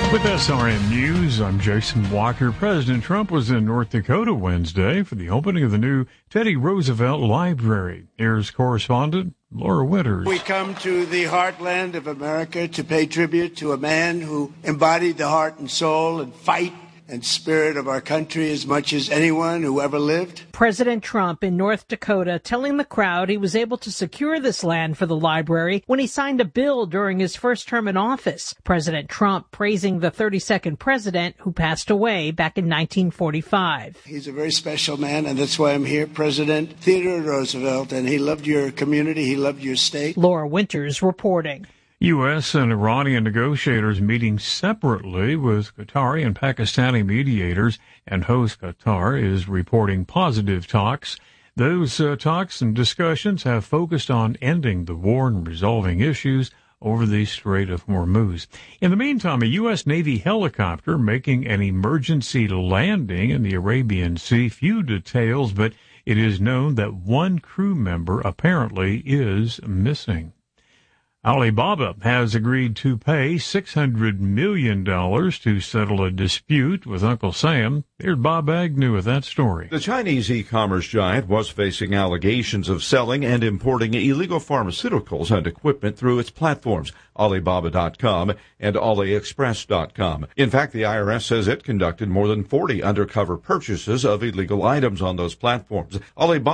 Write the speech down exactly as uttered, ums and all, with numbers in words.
With S R N News, I'm Jason Walker. President Trump was in North Dakota Wednesday for the opening of the new Teddy Roosevelt Library. Here's correspondent Laura Winters. We come to the heartland of America to pay tribute to a man who embodied the heart and soul and fight and spirit of our country as much as anyone who ever lived. President Trump in North Dakota telling the crowd he was able to secure this land for the library when he signed a bill during his first term in office. President Trump praising the thirty-second president who passed away back in nineteen forty-five. He's a very special man, and that's why I'm here, President Theodore Roosevelt, and he loved your community, he loved your state. Laura Winters reporting. U S and Iranian negotiators meeting separately with Qatari and Pakistani mediators, and host Qatar is reporting positive talks. Those uh, talks and discussions have focused on ending the war and resolving issues over the Strait of Hormuz. In the meantime, a U S Navy helicopter making an emergency landing in the Arabian Sea. Few details, but it is known that one crew member apparently is missing. Alibaba has agreed to pay six hundred million dollars to settle a dispute with Uncle Sam. Here's Bob Agnew with that story. The Chinese e-commerce giant was facing allegations of selling and importing illegal pharmaceuticals and equipment through its platforms, Alibaba dot com and AliExpress dot com. In fact, the I R S says it conducted more than forty undercover purchases of illegal items on those platforms. Alibaba